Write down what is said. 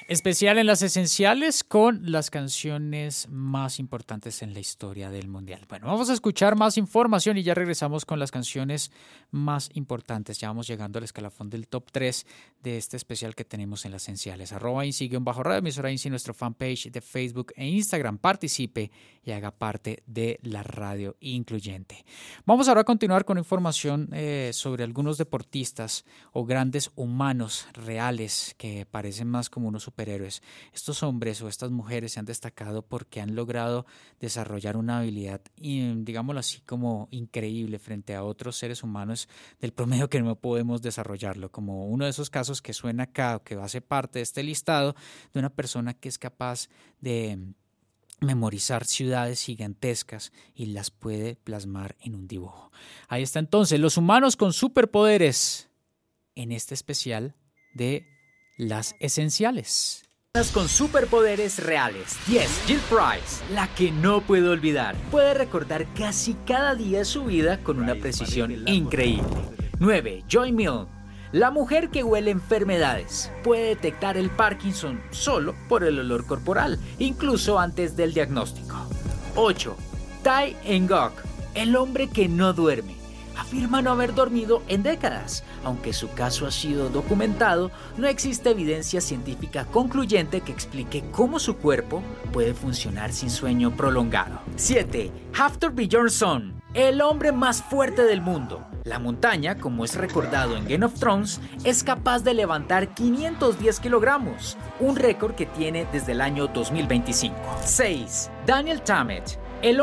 Especial en las esenciales con las canciones más importantes en la historia del mundial. Bueno, vamos a escuchar más información y ya regresamos con las canciones más importantes. Ya vamos llegando al escalafón del top 3 de este especial que tenemos en las esenciales. @INSI_radio, emisora INSI, nuestro fanpage de Facebook e Instagram. Participe y haga parte de la radio incluyente. Vamos ahora a continuar con información sobre algunos deportistas o grandes humanos reales que parecen más como unos superhéroes. Estos hombres o estas mujeres se han destacado porque han logrado desarrollar una habilidad, digámoslo así, como increíble frente a otros seres humanos del promedio que no podemos desarrollarlo, como uno de esos casos que suena acá, que hace parte de este listado, de una persona que es capaz de memorizar ciudades gigantescas y las puede plasmar en un dibujo. Ahí está entonces, los humanos con superpoderes en este especial de las esenciales. Con superpoderes reales. 10. Jill Price, la que no puedo olvidar. Puede recordar casi cada día de su vida con una precisión increíble. 9. Joy Milne, la mujer que huele enfermedades. Puede detectar el Parkinson solo por el olor corporal, incluso antes del diagnóstico. 8. Tai Ngoc, el hombre que no duerme. Afirma no haber dormido en décadas. Aunque su caso ha sido documentado, no existe evidencia científica concluyente que explique cómo su cuerpo puede funcionar sin sueño prolongado. 7. Hafthor Bjornsson, el hombre más fuerte del mundo. La montaña, como es recordado en Game of Thrones, es capaz de levantar 510 kilogramos, un récord que tiene desde el año 2025. 6. Daniel Tammet,